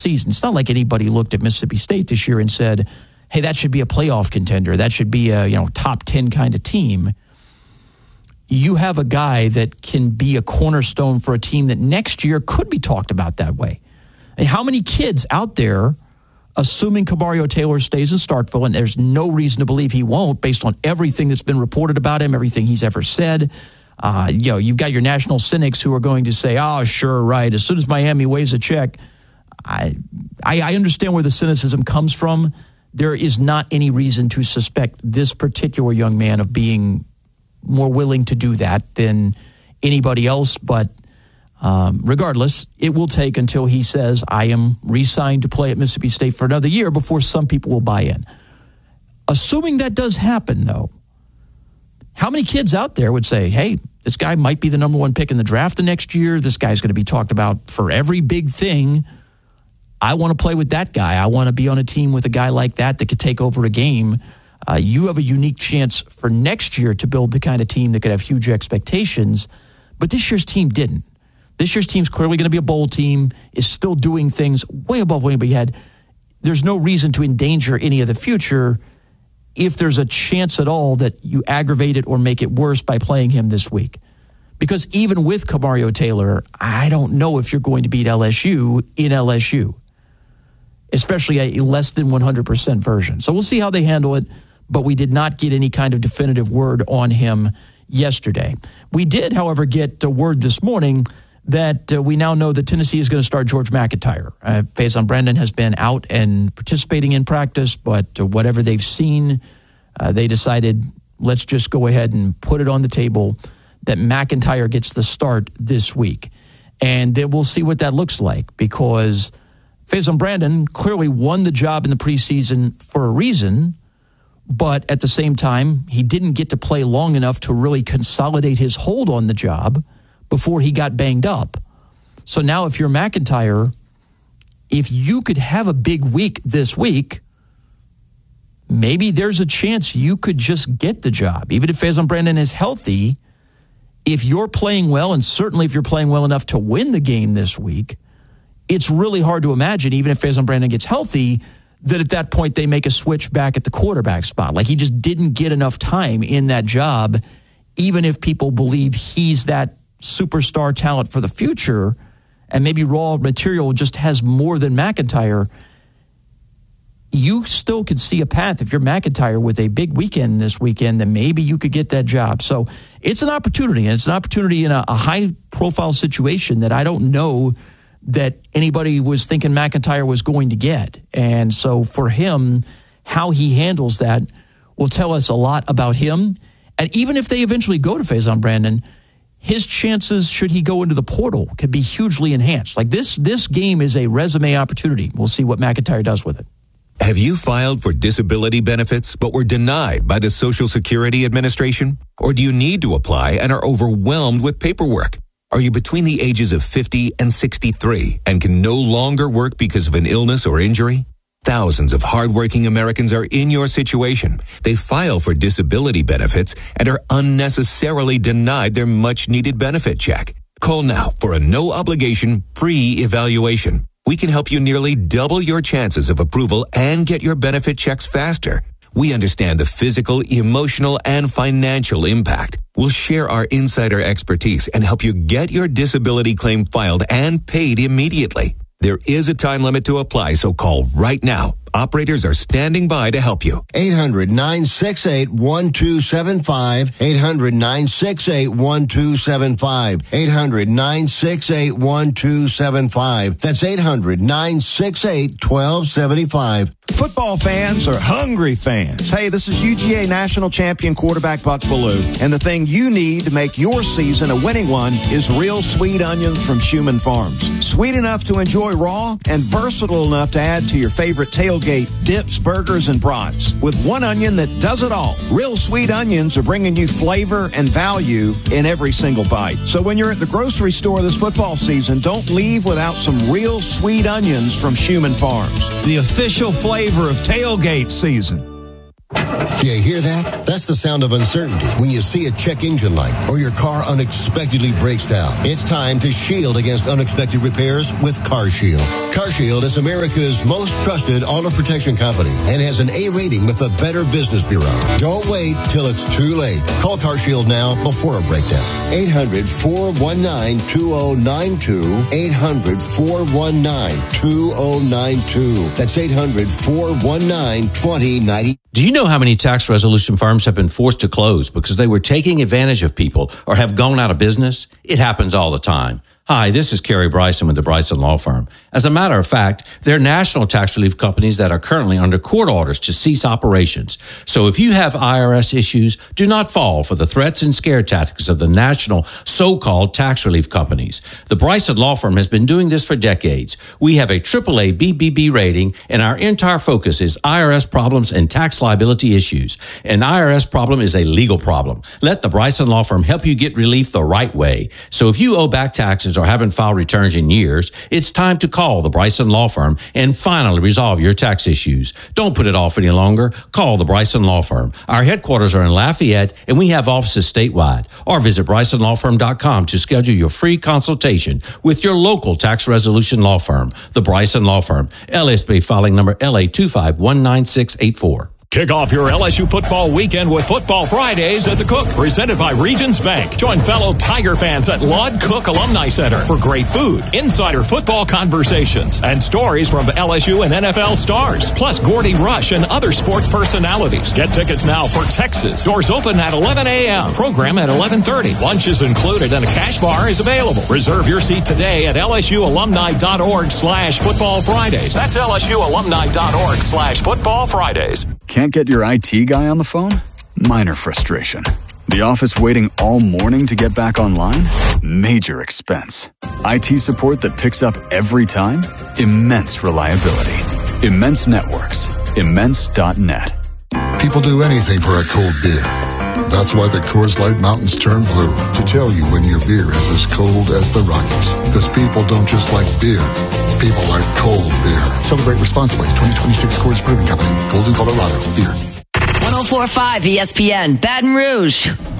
season. It's not like anybody looked at Mississippi State this year and said, hey, that should be a playoff contender. That should be a top 10 kind of team. You have a guy that can be a cornerstone for a team that next year could be talked about that way. And how many kids out there, assuming Kamario Taylor stays in Starkville, and there's no reason to believe he won't based on everything that's been reported about him, everything he's ever said. You've got your national cynics who are going to say, oh, sure, right. As soon as Miami waves a check, I understand where the cynicism comes from. There is not any reason to suspect this particular young man of being more willing to do that than anybody else. But regardless, it will take until he says, I am re-signed to play at Mississippi State for another year before some people will buy in. Assuming that does happen, though, how many kids out there would say, hey, this guy might be the number one pick in the draft the next year. This guy's going to be talked about for every big thing. I want to play with that guy. I want to be on a team with a guy like that could take over a game. You have a unique chance for next year to build the kind of team that could have huge expectations, but this year's team didn't. This year's team's clearly going to be a bowl team, is still doing things way above what anybody had. There's no reason to endanger any of the future if there's a chance at all that you aggravate it or make it worse by playing him this week. Because even with Kamario Taylor, I don't know if you're going to beat LSU in LSU, especially a less than 100% version. So we'll see how they handle it. But we did not get any kind of definitive word on him yesterday. We did, however, get a word this morning that we now know that Tennessee is going to start George McIntyre. Faison Brandon has been out and participating in practice, but whatever they've seen, they decided, let's just go ahead and put it on the table that McIntyre gets the start this week. And then we'll see what that looks like, because Faison Brandon clearly won the job in the preseason for a reason, but at the same time, he didn't get to play long enough to really consolidate his hold on the job before he got banged up. So now if you're McIntyre, if you could have a big week this week, maybe there's a chance you could just get the job. Even if Faison Brandon is healthy, if you're playing well, and certainly if you're playing well enough to win the game this week, it's really hard to imagine, even if Faison Brandon gets healthy, that at that point they make a switch back at the quarterback spot. Like, he just didn't get enough time in that job, even if people believe he's that superstar talent for the future, and maybe raw material just has more than McIntyre. You still could see a path if you're McIntyre with a big weekend this weekend, then maybe you could get that job. So it's an opportunity, and it's an opportunity in a high-profile situation that I don't know that anybody was thinking McIntyre was going to get. And so for him, how he handles that will tell us a lot about him. And even if they eventually go to Faison Brandon, his chances, should he go into the portal, could be hugely enhanced. Like, this game is a resume opportunity. We'll see what McIntyre does with it. Have you filed for disability benefits but were denied by the Social Security Administration? Or do you need to apply and are overwhelmed with paperwork? Are you between the ages of 50 and 63 and can no longer work because of an illness or injury? Thousands of hardworking Americans are in your situation. They file for disability benefits and are unnecessarily denied their much-needed benefit check. Call now for a no-obligation, free evaluation. We can help you nearly double your chances of approval and get your benefit checks faster. We understand the physical, emotional, and financial impact. We'll share our insider expertise and help you get your disability claim filed and paid immediately. There is a time limit to apply, so call right now. Operators are standing by to help you. 800-968-1275. 800-968-1275. 800-968-1275. That's 800-968-1275. Football fans are hungry fans. Hey, this is UGA national champion quarterback Buck Bellew, and the thing you need to make your season a winning one is real sweet onions from Schumann Farms. Sweet enough to enjoy raw and versatile enough to add to your favorite tailgate dips, burgers, and brats. With one onion that does it all. Real sweet onions are bringing you flavor and value in every single bite. So when you're at the grocery store this football season, don't leave without some real sweet onions from Schumann Farms. The official flavor of tailgate season. Do you hear that? That's the sound of uncertainty when you see a check engine light or your car unexpectedly breaks down. It's time to shield against unexpected repairs with CarShield. CarShield is America's most trusted auto protection company and has an A rating with the Better Business Bureau. Don't wait till it's too late. Call CarShield now before a breakdown. 800-419-2092. 800-419-2092. That's 800-419-2090. Do you know how many tax resolution firms have been forced to close because they were taking advantage of people or have gone out of business? It happens all the time. Hi, this is Kerry Bryson with the Bryson Law Firm. As a matter of fact, there are national tax relief companies that are currently under court orders to cease operations. So if you have IRS issues, do not fall for the threats and scare tactics of the national so-called tax relief companies. The Bryson Law Firm has been doing this for decades. We have a AAA BBB rating, and our entire focus is IRS problems and tax liability issues. An IRS problem is a legal problem. Let the Bryson Law Firm help you get relief the right way. So if you owe back taxes or haven't filed returns in years, it's time to call the Bryson Law Firm and finally resolve your tax issues. Don't put it off any longer. Call the Bryson Law Firm. Our headquarters are in Lafayette, and we have offices statewide. Or visit BrysonLawFirm.com to schedule your free consultation with your local tax resolution law firm. The Bryson Law Firm, LSB filing number LA2519684. Kick off your LSU football weekend with Football Fridays at the Cook, presented by Regions Bank. Join fellow Tiger fans at Lod Cook Alumni Center for great food, insider football conversations, and stories from LSU and NFL stars, plus Gordy Rush and other sports personalities. Get tickets now for Texas. Doors open at 11 a.m. Program at 11:30. Lunch is included and a cash bar is available. Reserve your seat today at lsualumni.org/Football Fridays. That's lsualumni.org/Football Fridays. Can't get your IT guy on the phone? Minor frustration. The office waiting all morning to get back online? Major expense. IT support that picks up every time? Immense reliability. Immense Networks. Immense.net. People do anything for a cold beer. That's why the Coors Light Mountains turn blue, to tell you when your beer is as cold as the Rockies. Because people don't just like beer. People like cold beer. Celebrate responsibly. 2026 Coors Brewing Company. Golden, Colorado. Beer. 104.5 ESPN, Baton Rouge.